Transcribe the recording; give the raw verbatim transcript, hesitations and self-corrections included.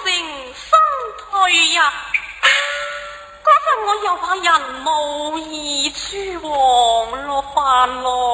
成身退呀，嗰陣我又怕人無異處，黃咯飯咯。